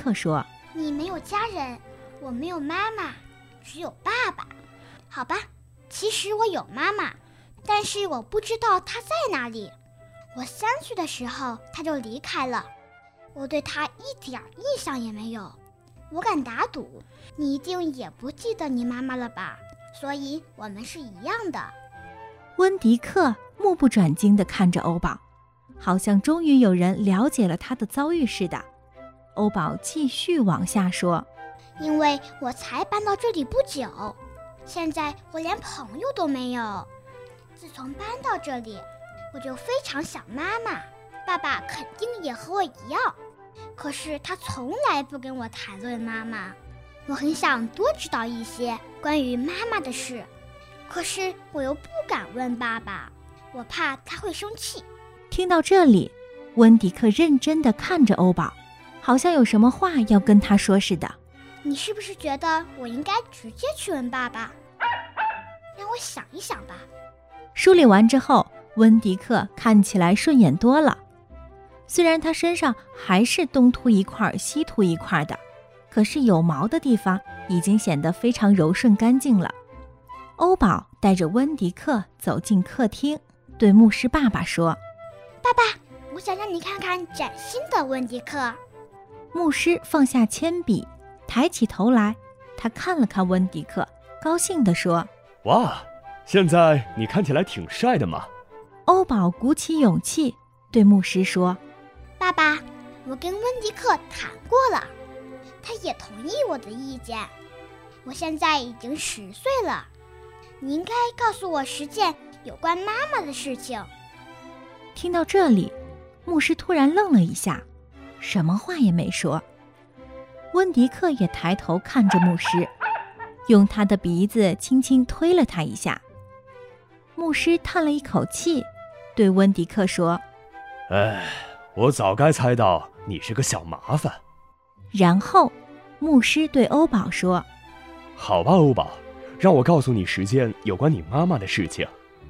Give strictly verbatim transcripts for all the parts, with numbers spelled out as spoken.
克说： 你没有家人，我没有妈妈，只有爸爸。好吧，其实我有妈妈，但是我不知道她在哪里。我三岁的时候她就离开了，我对她一点印象也没有。我敢打赌，你一定也不记得你妈妈了吧？所以我们是一样的。 温迪克目不转睛地看着欧宝，好像终于有人了解了他的遭遇似的。欧宝继续往下说： 因为我才搬到这里不久，现在我连朋友都没有。自从搬到这里，我就非常想妈妈，爸爸肯定也和我一样，可是他从来不跟我谈论妈妈。我很想多知道一些关于妈妈的事，可是我又不敢问爸爸，我怕他会生气。 听到这里，温迪克认真地看着欧宝，好像有什么话要跟他说似的。 你是不是觉得我应该直接去问爸爸？让我想一想吧。 梳理完之后，温迪克看起来顺眼多了。虽然他身上还是东秃一块西秃一块的，可是有毛的地方已经显得非常柔顺干净了。欧宝带着温迪克走进客厅，对牧师爸爸说： 爸爸，我想让你看看崭新的温迪克。 牧师放下铅笔，抬起头来，他看了看温迪克，高兴地说： 哇，现在你看起来挺帅的嘛。 欧宝鼓起勇气对牧师说： 爸爸，我跟温迪克谈过了，他也同意我的意见。我现在已经十岁了，你应该告诉我十件有关妈妈的事情。 听到这里，牧师突然愣了一下，什么话也没说。温迪克也抬头看着牧师，用他的鼻子轻轻推了他一下。牧师叹了一口气，对温迪克说： 哎，我早该猜到你是个小麻烦。 然后牧师对欧宝说： 好吧，欧宝，让我告诉你十件有关你妈妈的事情。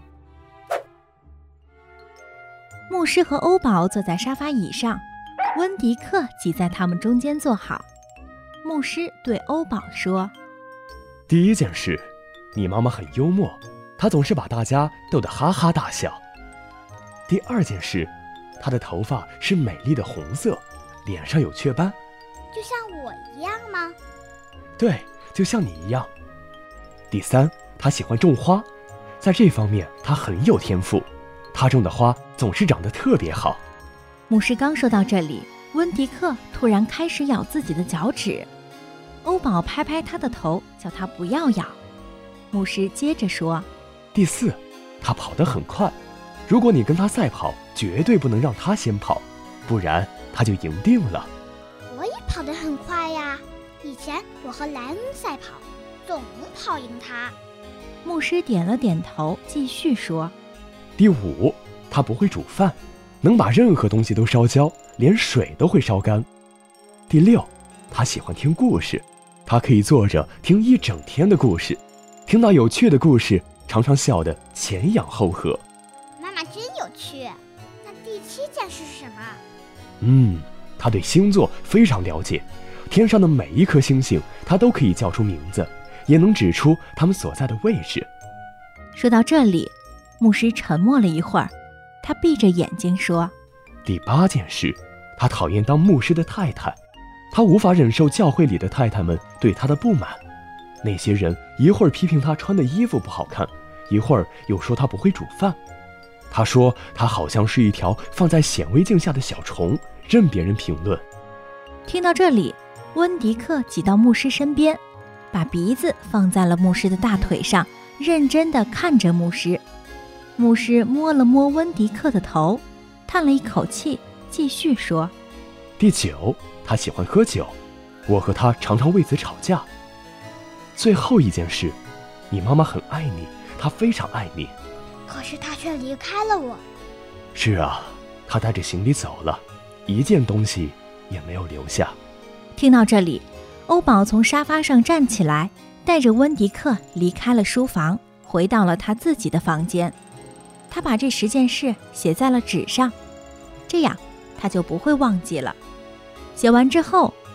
牧师和欧宝坐在沙发椅上，温迪克挤在他们中间坐好。牧师对欧宝说： 第一件事，你妈妈很幽默，她总是把大家逗得哈哈大笑。第二件事，她的头发是美丽的红色，脸上有雀斑。 就像我一样吗？ 对，就像你一样。第三，她喜欢种花，在这方面她很有天赋，她种的花总是长得特别好。 牧师刚说到这里，温迪克突然开始咬自己的脚趾。欧宝拍拍他的头，叫他不要咬。牧师接着说： 第四，他跑得很快，如果你跟他赛跑，绝对不能让他先跑，不然他就赢定了。 我也跑得很快呀，以前我和莱恩赛跑，总能跑赢他。 牧师点了点头，继续说： 第五，他不会煮饭，能把任何东西都烧焦，连水都会烧干。第六，他喜欢听故事，他可以坐着听一整天的故事，听到有趣的故事，常常笑得前仰后合。 妈妈真有趣。那第七件事是什么？ 嗯，他对星座非常了解，天上的每一颗星星，他都可以叫出名字，也能指出它们所在的位置。 说到这里，牧师沉默了一会儿，他闭着眼睛说： 第八件事，他讨厌当牧师的太太，他无法忍受教会里的太太们对他的不满。那些人一会儿批评他穿的衣服不好看，一会儿又说他不会煮饭。他说他好像是一条放在显微镜下的小虫，任别人评论。 听到这里，温迪克挤到牧师身边，把鼻子放在了牧师的大腿上，认真地看着牧师。牧师摸了摸温迪克的头，叹了一口气，继续说： 第九，他喜欢喝酒，我和他常常为此吵架。最后一件事，你妈妈很爱你，她非常爱你。 可是她却离开了我。 是啊，她带着行李走了，一件东西也没有留下。 听到这里，欧宝从沙发上站起来，带着温迪克离开了书房，回到了他自己的房间。他把这十件事写在了纸上，这样他就不会忘记了。写完之后，